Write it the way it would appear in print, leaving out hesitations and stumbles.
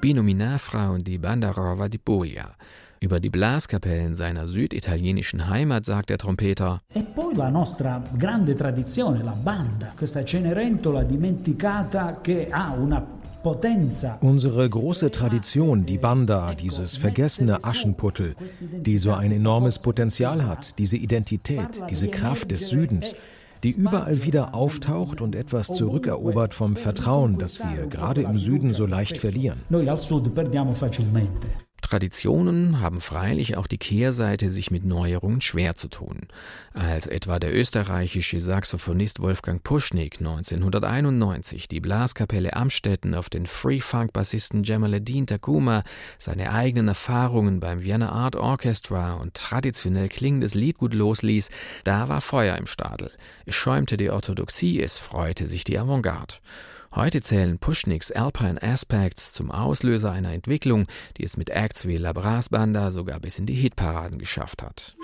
Binominafra und die Banda Rova di Puglia. Über die Blaskapellen seiner süditalienischen Heimat sagt der Trompeter: E poi la nostra grande tradizione, la banda, questa Cenerentola dimenticata che ha una potenza. Unsere große Tradition, die Banda, dieses vergessene Aschenputtel, die so ein enormes Potenzial hat, diese Identität, diese Kraft des Südens, die überall wieder auftaucht und etwas zurückerobert vom Vertrauen, das wir gerade im Süden so leicht verlieren. Noi al sud perdiamo facilmente. Traditionen haben freilich auch die Kehrseite, sich mit Neuerungen schwer zu tun. Als etwa der österreichische Saxophonist Wolfgang Puschnig 1991 die Blaskapelle Amstetten auf den Free-Funk-Bassisten Jamaluddin Tacuma seine eigenen Erfahrungen beim Vienna Art Orchestra und traditionell klingendes Liedgut losließ, da war Feuer im Stadel. Es schäumte die Orthodoxie, es freute sich die Avantgarde. Heute zählen Puschnigs Alpine Aspects zum Auslöser einer Entwicklung, die es mit Acts wie La Brass Banda sogar bis in die Hitparaden geschafft hat.